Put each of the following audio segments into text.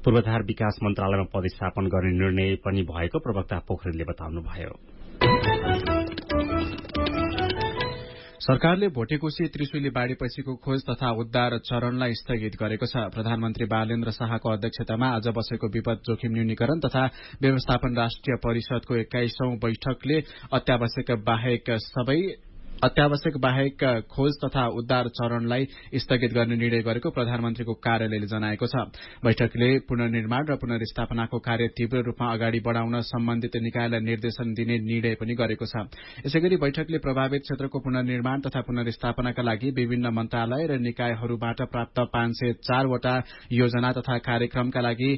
पूर्वाधार विकास मन्त्रालयमा पदस्थापन गर्ने निर्णय पनि भएको प्रवक्ता पोखरेलले बताउनुभयो। सरकारले भोटेकोशी त्रिशुली बाढ़ीपछिको खोज तथा उद्धार चरणलाई स्थगित गरेको छ। प्रधानमन्त्री बालेन्द्र शाहको अध्यक्षतामा आज बसेको विपद जोखिम न्यूनीकरण तथा व्यवस्थापन राष्ट्रिय परिषदको 21औं बैठकले अत्यावश्यक बाहेक खोज तथा उद्धार चरणलाई स्थगित गर्ने निर्णय गरेको प्रधानमन्त्रीको कार्यालयले जनाएको छ। बैठकले पुनर्निर्माण र पुनर्स्थापनाको कार्य तीव्र रूपमा अगाडि बढ़ाउन सम्बन्धित निकायलाई निर्देशन दिने निर्णय पनि गरेको छ। यसैगरी बैठकले प्रभावित क्षेत्रको पुनर्निर्माण तथा पुनर्स्थापनाका लागि विभिन्न मन्त्रालय र निकायहरूबाट प्राप्त 504 वटा योजना तथा कार्यक्रमका लागि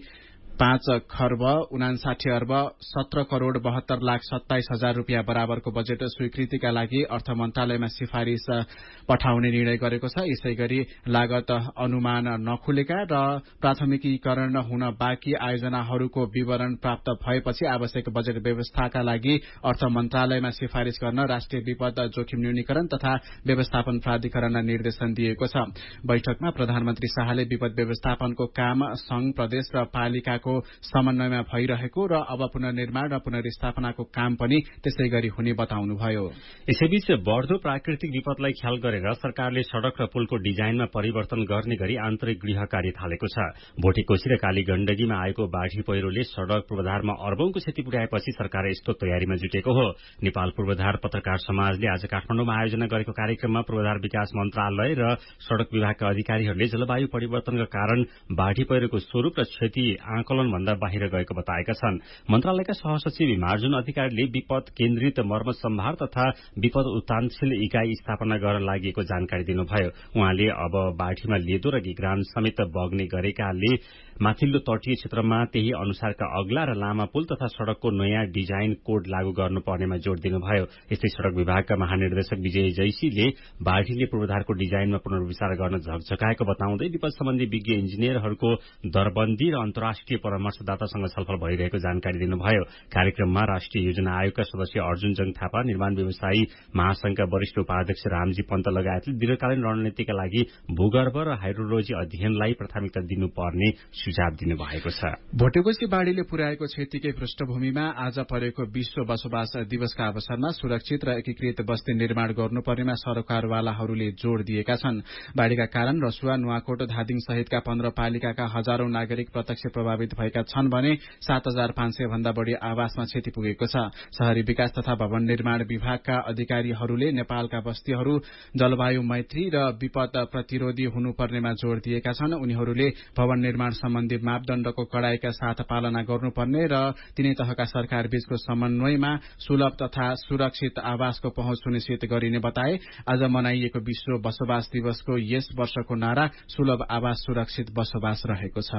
5,59,17,72,27,27,000 रूपियाँ बराबरको बजेट स्वीकृतिका लागि अर्थ मन्त्रालयमा सिफारिश पठाउने निर्णय गरेको छ। यसैगरी लागत अनुमान नखुलेका र प्राथमिकीकरण हुन बाँकी आयोजनाहरूको विवरण प्राप्त भएपछि आवश्यक बजेट व्यवस्थाका लागि अर्थ मन्त्रालयमा सिफारिश गर्न राष्ट्रिय विपद जोखिम न्यूनीकरण तथा व्यवस्थापन प्राधिकरणलाई निर्देशन दिएको छ। बैठकमा प्रधानमन्त्री शाहले विपद व्यवस्थापनको काम संघ, प्रदेश र पालिका समन्वयमा भइरहेको र अब पुनर्निर्माण र पुनर्स्थापनाको काम पनि त्यसै गरी हुने बताउनुभयो। यसैबीच बढ़दो प्राकृतिक विपदलाई ख्याल गरेर सरकारले सड़क र पुलको डिजाइनमा परिवर्तन गर्ने गरी आन्तरिक गृह कार्य थालेको छ। भोटेकोशी र काली गण्डकीमा आएको बाढ़ी पहिरोले सड़क पूर्वाधारमा अर्बौंको क्षति पुर्याएपछि सरकार यस्तो तयारीमा जुटेको हो। नेपाल पूर्वाधार पत्रकार समाजले आज काठमाडौँमा आयोजना गरेको कार्यक्रममा पूर्वाधार विकास मन्त्रालय र सड़क विभागका अधिकारीहरूले जलवायु परिवर्तनका कारण बाढ़ी पहिरोको स्वरूप र क्षति भन्दा बाहिर गएको बताएका छन्। मन्त्रालयका सहसचिव मार्जुन अधिकारीले विपद केन्द्रित मर्मत सम्भार तथा विपद उत्तानशील इकाई स्थापना गर्न लागि जानकारी दिनुभयो। उहाँले अब बाढ़ीमा लेदो र गिग्रान समेत बग्ने गरेकाले माथिल्लो तटीय क्षेत्रमा त्यही अनुसारका अग्ला र लामा पुल तथा सड़कको नयाँ डिजाइन कोड लागू गर्नुपर्नेमा जोड़ दिनुभयो। यस्तै सड़क विभागका महानिर्देशक विजय जैसीले बाढ़ीले पूर्वाधारको डिजाइनमा पुनर्विचार गर्न झकझकाएको बताउँदै विपद सम्बन्धी विज्ञ इन्जिनियरहरूको दरबन्दी र अन्तर्राष्ट्रिय परामर्शदातासँग छलफल भइरहेको जानकारी दिनुभयो। कार्यक्रममा राष्ट्रिय योजना आयोगका सदस्य अर्जुन जङ थापा, निर्माण व्यवसायी महासंघका वरिष्ठ उपाध्यक्ष रामजी पन्त लगायतले दीर्घकालीन रणनीतिका लागि भूगर्भ र हाइड्रोलोजी अध्ययनलाई प्राथमिकता दिनुपर्ने सुझाव दिनुभएको छ। भोटेकोशी बाढ़ीले पुर्याएको क्षतिकै पृष्ठभूमिमा आज परेको विश्व बसोबास दिवसका अवसरमा सुरक्षित र एकीकृत बस्ती निर्माण गर्नुपर्नेमा सरकारवालाहरूले जोड़ दिएका छन्। बाढ़ीका कारण रसुवा, नुवाकोट, धादिङ सहितका 15 पालिकाका हजारौं नागरिक प्रत्यक्ष प्रभावित भएका छन् भने 7,500 भन्दा बढ़ी आवासमा क्षति पुगेको छ। शहरी विकास तथा भवन निर्माण विभागका अधिकारीहरूले नेपालका बस्तीहरू जलवायु मैत्री र विपद प्रतिरोधी हुनुपर्नेमा जोड़ दिएका छन्। उनीहरूले भवन निर्माण सम्बन्धी मापदण्डको कड़ाईका साथ पालना गर्नुपर्ने र तीनै तहका सरकार बीचको समन्वयमा सुलभ तथा सुरक्षित आवासको पहुँच सुनिश्चित गरिने बताए। आज मनाइएको विश्व बसोबास दिवसको यस वर्षको नारा सुलभ आवास सुरक्षित बसोबास रहेको छ।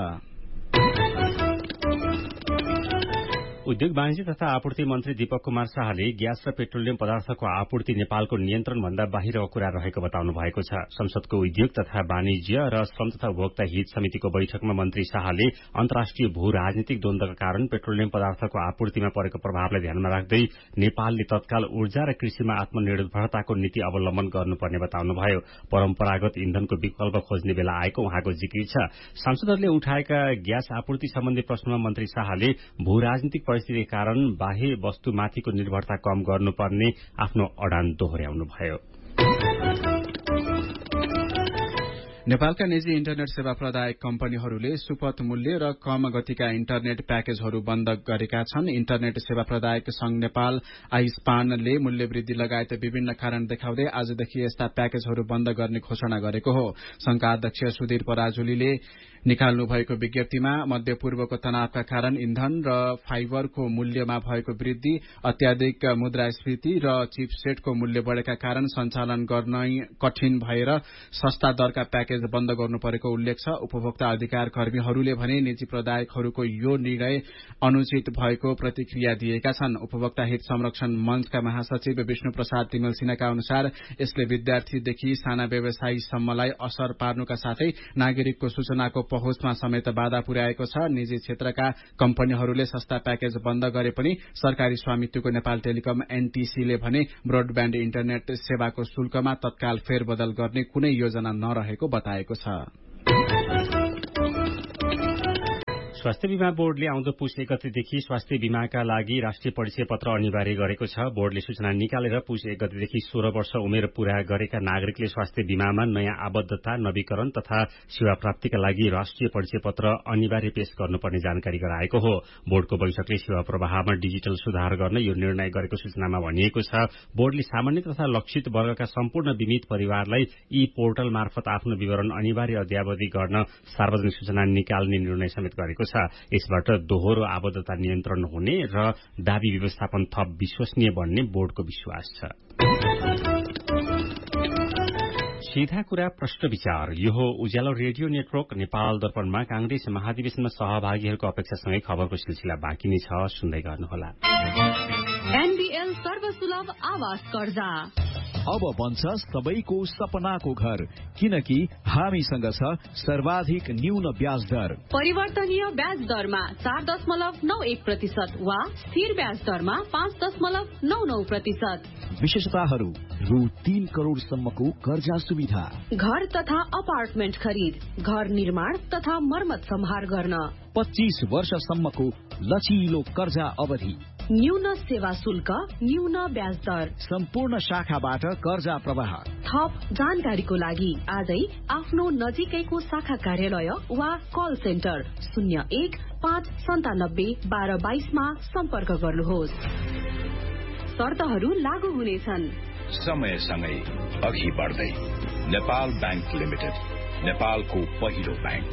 उद्योग वाणिज्य तथा आपूर्ति मन्त्री दीपक कुमार शाहले ग्यास र पेट्रोलियम पदार्थको आपूर्ति नेपालको नियन्त्रण भन्दा बाहिरको कुरा रहेको बताउनु भएको छ। संसदको उद्योग तथा वाणिज्य र श्रम तथा उपभोक्ता हित समितिको बैठकमा मन्त्री शाहले अन्तर्राष्ट्रिय भू राजनीतिक द्वन्द्वका कारण पेट्रोलियम पदार्थको आपूर्तिमा परेको प्रभावलाई ध्यानमा राख्दै नेपालले तत्काल ऊर्जा र कृषिमा आत्मनिर्भरताको नीति अवलम्बन गर्नुपर्ने बताउनुभयो। परम्परागत इन्धनको विकल्प खोज्ने बेला आएको उहाँको जिकिर छ। सांसदहरूले उठाएका ग्यास आपूर्ति सम्बन्धी प्रश्नमा मन्त्री शाहले भू राजनीतिक परिस्थितिका कारण बाह्य वस्तुमाथिको निर्भरता कम गर्नुपर्ने आफ्नो अडान दोहोर्याउनुभयो। नेपालका निजी इन्टरनेट सेवा प्रदायक कम्पनीहरूले सुपथ मूल्य र कम गतिका इन्टरनेट प्याकेजहरू बन्द गरेका छन्। इन्टरनेट सेवा प्रदायक संघ नेपाल आइस्पानले मूल्य वृद्धि लगायत विभिन्न कारण देखाउँदै आजदेखि यस्ता प्याकेजहरू बन्द गर्ने घोषणा गरेको हो। संघका अध्यक्ष सुधीर पराजुलीले निकाल्नु भएको विज्ञप्तिमा मध्यपूर्वको तनावका कारण इन्धन र फाइबरको मूल्यमा भएको वृद्धि, अत्याधिक मुद्रास्फीति र चिपसेटको मूल्य बढ़ेका कारण सञ्चालन गर्न कठिन भएर सस्ता दरका प्याकेज बन्द गर्नु परेको उल्लेख छ। उपभोक्ता अधिकार कर्मीहरूले भने निजी प्रदायकहरूको यो निर्णय अनुचित भएको प्रतिक्रिया दिएका छन्। उपभोक्ता हित संरक्षण मञ्चका महासचिव विष्णु प्रसाद तिमल सिन्हाका अनुसार यसले विद्यार्थीदेखि साना व्यवसायीसम्मलाई असर पार्नुका साथै नागरिकको सूचनाको पहुँचमा समेत बाधा पुर्याएको छ। निजी क्षेत्रका कम्पनीहरूले सस्ता प्याकेज बन्द गरे पनि सरकारी स्वामित्वको नेपाल टेलिकम एनटीसीले भने ब्रोडब्याण्ड इन्टरनेट सेवाको शुल्कमा तत्काल फेरबदल गर्ने कुनै योजना नरहेको बताएको छ। स्वास्थ्य बीमा बोर्डले आउँदो पुस 1 गतेदेखि स्वास्थ्य बीमाका लागि राष्ट्रिय परिचय पत्र अनिवार्य गरेको छ। बोर्डले सूचना निकालेर पुस 1 गतेदेखि 16 वर्ष उमेर पूरा गरेका नागरिकले स्वास्थ्य बीमामा नयाँ आबद्धता, नवीकरण तथा सेवा प्राप्तिका लागि राष्ट्रिय परिचय पत्र अनिवार्य पेश गर्नुपर्ने जानकारी गराएको हो। बोर्डको बैठकले सेवा प्रवाहमा डिजिटल सुधार गर्न यो निर्णय गरेको सूचनामा भनिएको छ। बोर्डले सामान्य तथा लक्षित वर्गका सम्पूर्ण बीमित परिवारलाई ई पोर्टल मार्फत आफ्नो विवरण अनिवार्य अद्यावधि गर्न सार्वजनिक सूचना निकाल्ने निर्णय समेत गरेको छ। यसबाट दोहोरो आबद्धता नियन्त्रण हुने र दावी व्यवस्थापन थप विश्वसनीय बन्ने बोर्डको विश्वास छ। सीधा कुरा प्रश्न विचार। यो हो उज्यालो रेडियो नेटवर्क नेपाल दर्पणमा कांग्रेस महाधिवेशनमा सहभागीहरूको अपेक्षासँगै खबरको सिलसिला बाँकी नै छ, सुन्दै गर्नुहोला। एनबीएल सर्वसुलभ आवास कर्जा अब बन्छ सबैको सपनाको घर, किनकि हामीसँग छ सर्वाधिक न्यून ब्याज दर। परिवर्तनीय ब्याज दरमा 4.91% वा स्थिर ब्याज दरमा 5.99%। विशेषताहरू: रु 3 करोडसम्मको कर्जा सुविधा, घर तथा अपार्टमेन्ट खरिद, घर निर्माण तथा मर्मत सम्हार गर्न, 25 वर्षसम्मको लचिलो कर्जा अवधि, न्यून सेवा शुल्क, न्यून ब्याज दर, सम्पूर्ण शाखाबाट कर्जा प्रवाह। थप जानकारीको लागि आजै आफ्नो नजिकैको शाखा कार्यालय वा कल सेन्टर 01-597-1222 मा सम्पर्क गर्नुहोस्। शर्तहरू लागू हुनेछन्। समयसँगै अघि बढ्दै नेपाल बैंक लिमिटेड, नेपालको पहिलो bank.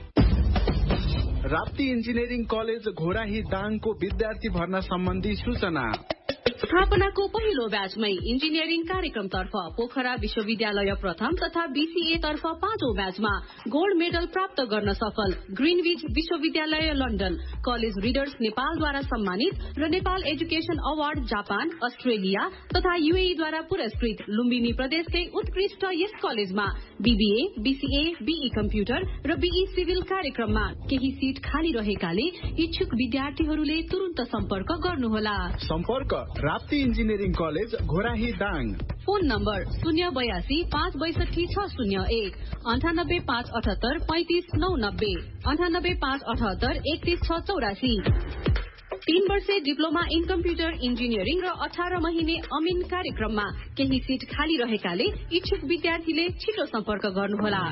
Rapti engineering college Ghorahi दाङको विद्यार्थी भर्ना सम्बन्धी सूचना। स्थापनाको पहिलो ब्याचमै इन्जिनियरिङ कार्यक्रमतर्फ पोखरा विश्वविद्यालय प्रथम तथा बीसीए तर्फ 5औं ब्याचमा गोल्ड मेडल प्राप्त गर्न सफल ग्रीनविच विश्वविद्यालय लन्डन, कलेज रिडर्स नेपालद्वारा सम्मानित र Nepal education award Japan, Australia तथा यूएईद्वारा पुरस्कृत लुम्बिनी प्रदेशकै उत्कृष्ट यस कलेजमा बीबीए, बीसीए, बीई कम्प्युटर र बीई सिभिल कार्यक्रममा केही सीट खाली रहेकाले इच्छुक विद्यार्थीहरूले तुरुन्त सम्पर्क गर्नुहोला। सम्पर्क Rapti engineering college Ghorahi Dang. Phone number 082-562-601, 98-578-35-990, 98-578-31684। 3 वर्षे डिप्लोमा इन कम्प्युटर इन्जिनियरिङ र 18 महिने अमिन कार्यक्रममा केही सीट खाली रहेकाले इच्छुक विद्यार्थीले छिटो सम्पर्क गर्नुहोला।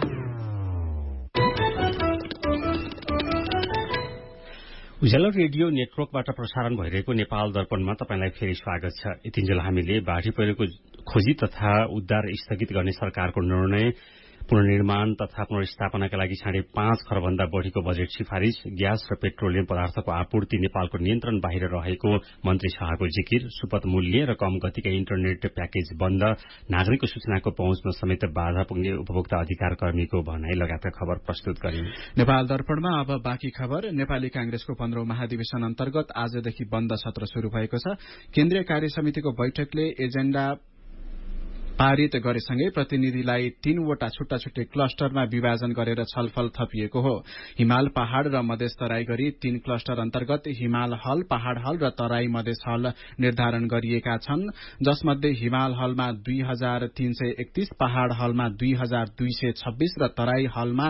उज्यालो रेडियो नेटवर्कबाट प्रसारण भइरहेको नेपाल दर्पणमा तपाईंलाई फेरि स्वागत छ। यतिन्जेल हामीले बाढी पहिरोको खोजी तथा उद्धार स्थगित गर्ने सरकारको निर्णय, पुनर्निर्माण तथा पुनर्स्थापनाका लागि 5.5 खरबभन्दा बढ़ीको बजेट सिफारिश, ग्यास र पेट्रोलियम पदार्थको आपूर्ति नेपालको नियन्त्रण बाहिर रहेको मन्त्री शाहको जिकिर, सुपथ मूल्य र कम गतिका इन्टरनेट प्याकेज बन्द, नागरिकको सूचनाको पहुँचमा समेत बाधा पुग्ने उपभोक्ता अधिकार कर्मीको भनाई लगायतका खबर प्रस्तुत गरिन्। नेपाल दर्पणमा अब बाँकी खबर। नेपाली कांग्रेसको 15औं महाधिवेशन अन्तर्गत आजदेखि बन्द सत्र शुरू भएको छ। केन्द्रीय कार्य समितिको बैठकले एजेण्डा पारित गरेसँगै प्रतिनिधिलाई 3वटा छुट्टा छुट्टै क्लस्टरमा विभाजन गरेर छलफल थपिएको हो। हिमाल, पहाड़ र मधेस तराई गरी 3 क्लस्टर अन्तर्गत हिमाल हल, पहाड़ हल र तराई मधेस हल निर्धारण गरिएका छन्, जसमध्ये हिमाल हलमा 2331, पहाड़ हलमा 2226 र तराई हलमा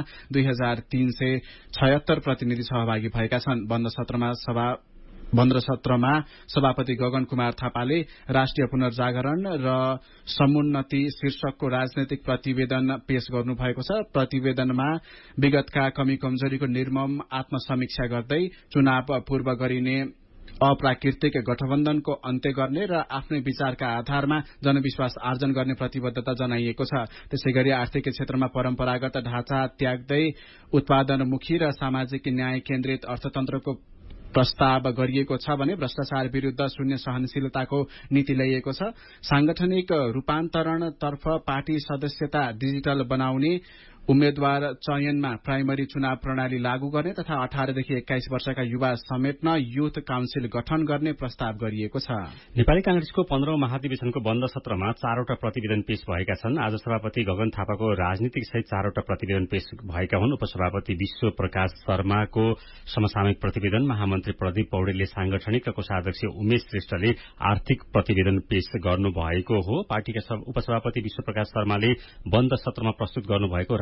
2376 प्रतिनिधि सहभागी भएका छन्। बन्द सत्रमा सभापति गगन कुमार थापाले राष्ट्रिय पुनर्जागरण र समुन्नति शीर्षकको राजनैतिक प्रतिवेदन पेश गर्नुभएको छ। प्रतिवेदनमा विगतका कमी कमजोरीको निर्मम आत्मसमीक्षा गर्दै चुनाव पूर्व गरिने अप्राकृतिक गठबन्धनको अन्त्य गर्ने र आफ्नै विचारका आधारमा जनविश्वास आर्जन गर्ने प्रतिबद्धता जनाइएको छ। त्यसैगरी आर्थिक क्षेत्रमा परम्परागत ढाँचा त्याग्दै उत्पादनमुखी र सामाजिक न्याय केन्द्रित अर्थतन्त्रको प्रस्ताव गरिएको छ भने भ्रष्टाचार विरूद्ध शून्य सहनशीलताको नीति ल्याइएको छ। सांगठनिक रूपान्तरणतर्फ पार्टी सदस्यता डिजिटल बनाउने, उम्मेद्वार चयनमा प्राइमरी चुनाव प्रणाली लागू गर्ने तथा 18 देखि 21 वर्षका युवा समेट्न युथ काउन्सिल गठन गर्ने प्रस्ताव गरिएको छ। नेपाली कांग्रेसको 15औं महाधिवेशनको बन्द सत्रमा 4वटा प्रतिवेदन पेश भएका छन्। आज सभापति गगन थापाको राजनीतिक सहित 4वटा प्रतिवेदन पेश भएका हुन्। उपसभापति विश्व प्रकाश शर्माको समसामयिक प्रतिवेदन, महामन्त्री प्रदीप पौडेलले सांगठनिक र कोषाध्यक्ष उमेश श्रेष्ठले आर्थिक प्रतिवेदन पेश गर्नुभएको हो। पार्टीका उपसभापति विश्व प्रकाश शर्माले बन्द सत्रमा प्रस्तुत गर्नुभएको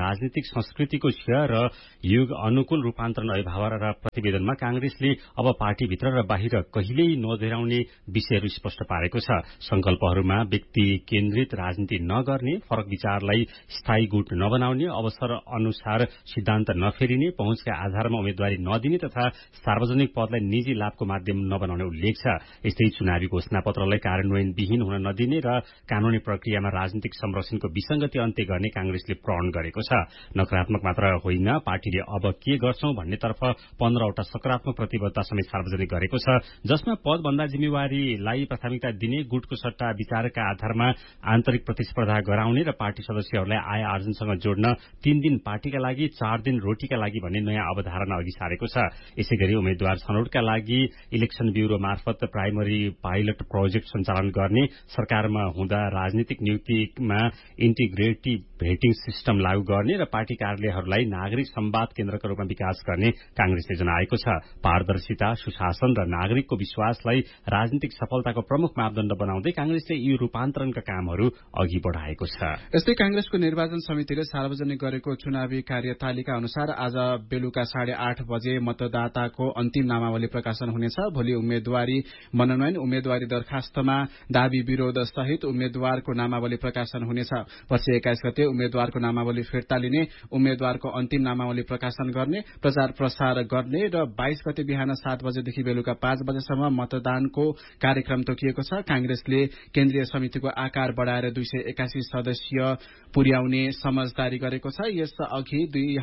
राजनीतिक संस्कृतिको श्रेय र युग अनुकूल रूपान्तरण अभिभावना र प्रतिवेदनमा कांग्रेसले अब पार्टीभित्र र बाहिर कहिल्यै नदोहोर्याउने विषयहरू स्पष्ट पारेको छ। संकल्पहरूमा व्यक्ति केन्द्रित राजनीति नगर्ने, फरक विचारलाई स्थायी गुट नबनाउने, अवसर अनुसार सिद्धान्त नफेरिने, पहुँचका आधारमा उम्मेद्वारी नदिने तथा सार्वजनिक पदलाई निजी लाभको माध्यम नबनाउने उल्लेख छ। यस्तै चुनावी घोषणापत्रलाई कार्यान्वयनविहीन हुन नदिने र कानूनी प्रक्रियामा राजनीतिक संरक्षणको विसंगति अन्त्य गर्ने कांग्रेसले प्रण गरेको छ। नकारात्मक मात्र होइन, पार्टीले अब के गर्छौं भन्नेतर्फ 15वटा सकारात्मक प्रतिबद्धता समेत सार्वजनिक गरेको छ, जसमा पदभन्दा जिम्मेवारीलाई प्राथमिकता दिने, गुटको सट्टा विचारका आधारमा आन्तरिक प्रतिस्पर्धा गराउने र पार्टी सदस्यहरूलाई आय आर्जनसँग जोड्न 3 दिन पार्टीका लागि 4 दिन रोटीका लागि भन्ने नयाँ अवधारणा अघि सारेको छ। यसैगरी उम्मेद्वार छनौटका लागि इलेक्सन ब्यूरो मार्फत प्राइमरी पाइलट प्रोजेक्ट सञ्चालन गर्ने, सरकारमा हुँदा राजनीतिक नियुक्तिमा इन्टिग्रेटिभ भेटिङ सिस्टम लागू गर्ने र पार्टी कार्यालयहरूलाई नागरिक संवाद केन्द्रका रूपमा विकास गर्ने कांग्रेसले जनाएको छ। पारदर्शिता, सुशासन र नागरिकको विश्वासलाई राजनीतिक सफलताको प्रमुख मापदण्ड बनाउँदै कांग्रेसले यी रूपान्तरणका कामहरू अघि बढ़ाएको छ। यस्तै कांग्रेसको निर्वाचन समितिले सार्वजनिक गरेको चुनावी कार्यतालिका अनुसार आज बेलुका 8:30 बजे मतदाताको अन्तिम नामावली प्रकाशन हुनेछ। भोलि उम्मेद्वारी मनोनयन, उम्मेद्वारी दरखास्तमा दावी विरोध सहित उम्मेद्वारको नामावली प्रकाशन हुनेछ। पछि 21 गते उम्मेद्वारको नामावली फिर्ता लिने, उम्मेद्वारको अन्तिम नामावली प्रकाशन गर्ने, प्रचार प्रसार गर्ने र 22 गते बिहान 7 बजेदेखि बेलुका 5 बजेसम्म मतदानको कार्यक्रम तोकिएको छ। कांग्रेसले केन्द्रीय समितिको आकार बढ़ाएर 281 सदस्य पुर्याउने समझदारी गरेको छ। यस अघि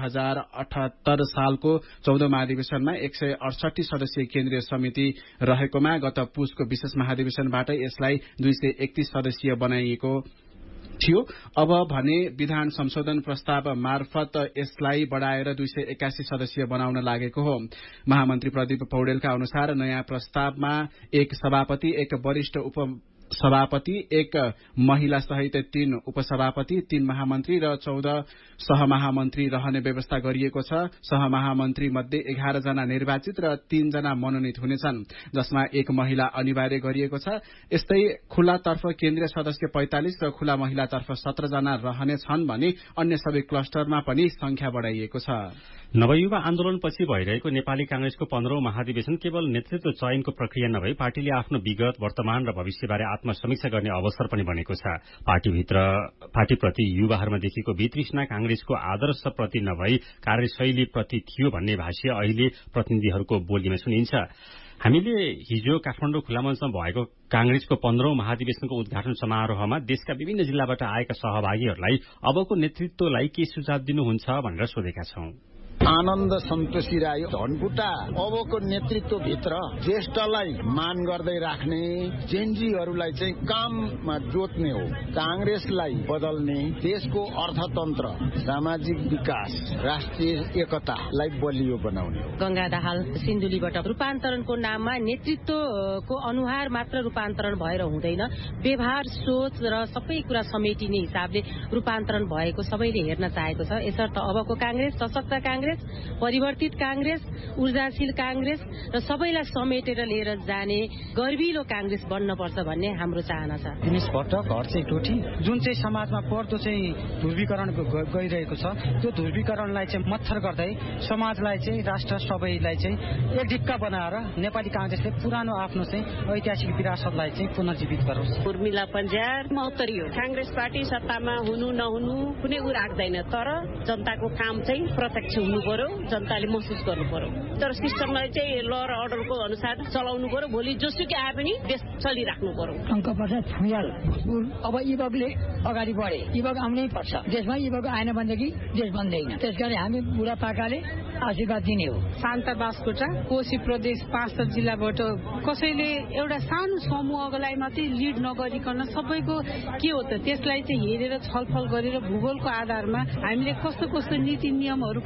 2078 सालको 14 महाधिवेशनमा 168 सदस्यीय केन्द्रीय समिति रहेकोमा गत पुसको विशेष महाधिवेशनबाट यसलाई 231 सदस्यीय बनाइएको थियो। अब भने विधान संशोधन प्रस्ताव मार्फत यसलाई बढ़ाएर 281 सदस्यीय बनाउन लागेको हो। महामन्त्री प्रदीप पौडेलका अनुसार नयाँ प्रस्तावमा 1 सभापति, 1 वरिष्ठ उपसभापति, 1 महिला सहित 3 उपसभापति, 3 महामन्त्री र 14 सहमहामन्त्री रहने व्यवस्था गरिएको छ। सहमहामन्त्री मध्ये 11 जना निर्वाचित र 3 जना मनोनित हुनेछन्, जसमा 1 महिला अनिवार्य गरिएको छ। यस्तै खुलातर्फ केन्द्रीय सदस्य 45 र खुला महिलातर्फ 17 जना रहनेछन् भने अन्य सबै क्लस्टरमा पनि संख्या बढ़ाइएको छ। नवयुवा आन्दोलनपछि भइरहेको नेपाली कांग्रेसको 15औं महाधिवेशन केवल नेतृत्व चयनको प्रक्रिया नभई पार्टीले आफ्नो विगत, वर्तमान र भविष्यबारे आत्मसमीक्षा गर्ने अवसर पनि बनेको छ। पार्टीप्रति युवाहरूमा देखिएको वितृष्णा कांग्रेसको आदर्शप्रति नभई कार्यशैलीप्रति थियो भन्ने भाष्य अहिले प्रतिनिधिहरूको बोलीमा सुनिन्छ। हामीले हिजो काठमाडौँ खुला मञ्चमा भएको कांग्रेसको 15औं महाधिवेशनको उद्घाटन समारोहमा देशका विभिन्न जिल्लाबाट आएका सहभागीहरूलाई अबको नेतृत्वलाई के सुझाव दिनुहुन्छ भनेर सोधेका छौं। आनन्द सन्तोषी राई धनकुटा अबको नेतृत्वभित्र ज्येष्ठलाई मान गर्दै राख्ने, जेन्जीहरूलाई चाहिँ काममा जोत्ने हो। कांग्रेसलाई बदल्ने, देशको अर्थतन्त्र, सामाजिक विकास, राष्ट्रिय एकतालाई बलियो बनाउने हो। गंगा दाहाल सिन्धुलीबाट रूपान्तरणको नाममा नेतृत्वको अनुहार मात्र रूपान्तरण भएर हुँदैन, व्यवहार, सोच र सबै कुरा समेटिने हिसाबले रूपान्तरण भएको सबैले हेर्न चाहेको छ। यसर्थ अबको कांग्रेस सशक्त कांग्रेस, परिवर्तित कांग्रेस, ऊर्जाशील कांग्रेस र सबैलाई समेटेर लिएर जाने गर्विलो कांग्रेस बन्नपर्छ भन्ने हाम्रो चाहना छ। दिनेश भट्ट, घर चाहिँ टोटी, जुन चाहिँ समाजमा पर्दो चाहिँ ध्रुवीकरण गइरहेको छ, त्यो ध्रुवीकरणलाई चाहिँ मत्थर गर्दै समाजलाई चाहिँ, राष्ट्र सबैलाई चाहिँ एक ढिक्का बनाएर नेपाली कांग्रेसले पुरानो आफ्नो चाहिँ ऐतिहासिक विरासतलाई चाहिँ पुनर्जीवित गरोस्। उर्मिला पन्जार मौतरी हो। कांग्रेस पार्टी सत्तामा हुनु नहुनु कुनै उ राख्दैन, तर जनताको काम चाहिँ प्रत्यक्ष हुनु पर्यो, जनताले महसुस गर्नु पर्यो। तर सिस्टमलाई चाहिँ ल र अर्डरको अनुसार चलाउनु पर्यो। भोलि जोसुकै आए पनि देश चलिराख्नु पर्यो। टंक प्रसाद फुयाल, अब इबकले अगाडि बढे, इबक आउनै पर्छ। देशमा इबक आएन भनेदेखि देश बन्दैन। त्यसकारण हामी बुढापाकाले आशीर्वाद दिने हो। शान्ता बास्कोटा, कोशी प्रदेश 5 जिल्लाबाट कसैले एउटा सानो समूहलाई मात्रै लिड नगरिकन सबैको के हो त त्यसलाई चाहिँ हेरेर छलफल गरेर भूगोलको आधारमा हामीले कस्तो कस्तो नीति नियमहरू पनि बनाउन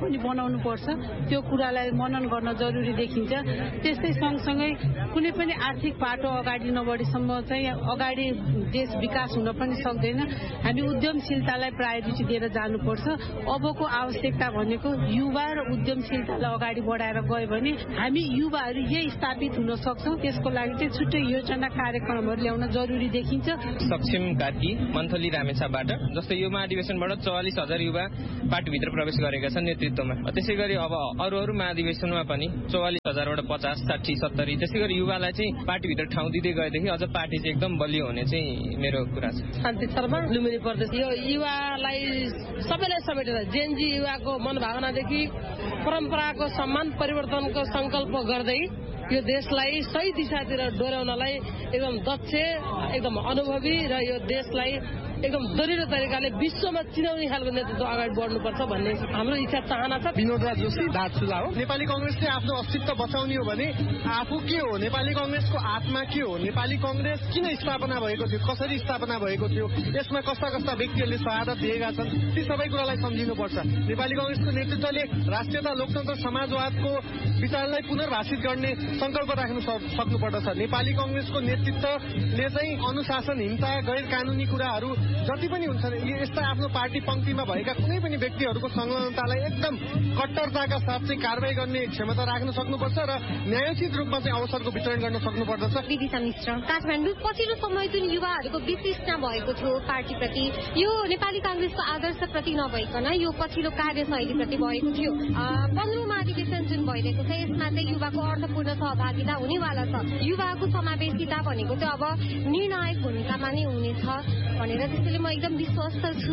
बनाउनुपर्छ त्यो कुरालाई मनन गर्न जरुरी देखिन्छ। त्यस्तै सँगसँगै कुनै पनि आर्थिक बाटो अगाडि नबढेसम्म चाहिँ अगाडि देश विकास हुन पनि सक्दैन। हामी उद्यमशीलतालाई प्रायोरिटी दिएर जानुपर्छ। अबको आवश्यकता भनेको युवा र उद्यमशीलतालाई अगाडि बढाएर गयो भने हामी युवाहरू यही स्थापित हुन सक्छौँ। त्यसको लागि चाहिँ छुट्टै योजना कार्यक्रमहरू ल्याउन जरुरी देखिन्छ। सक्षम कार्की मन्थली रामेछापबाट जस्तै यो महाधिवेशनबाट 44,000 युवा पार्टीभित्र प्रवेश गरेका छन् नेतृत्वमा। त्यसै गरी अब अरू महाधिवेशनमा पनि 44,000बाट 50, 60, 70 त्यसै गरी युवालाई चाहिँ पार्टीभित्र ठाउँ दिँदै गएदेखि अझ पार्टी चाहिँ एकदम बलियो हुने चाहिँ मेरो कुरा छ। शान्ति शर्मा लुम्बिनी प्रदेश। यो युवालाई सबैलाई समेटेर जेनजी युवाको मनभावनादेखि परम्पराको सम्मान परिवर्तनको संकल्प गर्दै यो देशलाई सही दिशातिर डोर्याउनलाई एकदम दक्ष, एकदम अनुभवी र यो देशलाई एकदम दरिलो तरिकाले विश्वमा चिनाउने खालको नेतृत्व अगाडि बढ्नुपर्छ भन्ने हाम्रो इच्छा चाहना छ। विनोद राज जोशी दार्चुला हो। नेपाली कांग्रेसले आफ्नो अस्तित्व बचाउने हो भने आफू के हो, नेपाली कांग्रेसको आत्मा के हो, नेपाली कांग्रेस किन स्थापना भएको थियो, कसरी स्थापना भएको थियो, यसमा कस्ता कस्ता व्यक्तिहरूले शहादत दिएका छन्, ती सबै कुरालाई सम्झिनुपर्छ। नेपाली कांग्रेसको नेतृत्वले राष्ट्रियता, लोकतन्त्र, समाजवादको विचारलाई पुनर्भाषित गर्ने संकल्प राख्नु सक्नुपर्दछ। नेपाली कांग्रेसको नेतृत्वले चाहिँ अनुशासनहीनता, गैर कानूनी कुराहरू जति पनि हुन्छन् यस्ता आफ्नो पार्टी पंक्तिमा भएका कुनै पनि व्यक्तिहरूको संलग्नतालाई एकदम कट्टरताका साथ चाहिँ कारबाही गर्ने क्षमता राख्न सक्नुपर्छ र न्यायोचित रूपमा चाहिँ अवसरको वितरण गर्न सक्नुपर्दछ। विदिशा मिश्र काठमाडौँ। पछिल्लो समय जुन युवाहरूको वितृष्णा भएको थियो पार्टीप्रति, यो नेपाली कांग्रेसको आदर्शप्रति नभइकन यो पछिल्लो कार्यशैलीप्रति भएको थियो। 15औं अधिवेशन जुन भइरहेको छ यसमा चाहिँ युवाको अर्थपूर्ण सहभागिता हुनेवाला छ। युवाको समावेशिता भनेको चाहिँ अब निर्णायक भूमिकामा नै हुनेछ भनेर त्यसैले म एकदम विश्वस्त छु।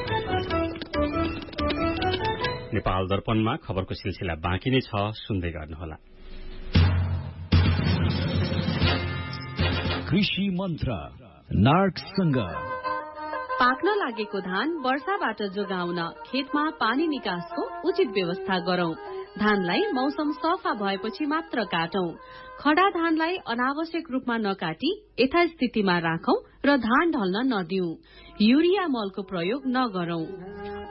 नेपाल दर्पणमा खबरको सिलसिला बाँकी नै छ, सुन्दै गर्नुहोला। कृषि मन्त्र नार्कसँग पाक्न लागेको धान वर्षाबाट जोगाउन खेतमा पानी निकासको उचित व्यवस्था गरौं। धानलाई मौसम सफा भएपछि मात्र काटौं। खडा धानलाई अनावश्यक रूपमा नकाटी यथास्थितिमा राखौं र धान ढल्न नदिऊ। युरिया मलको प्रयोग नगरौं।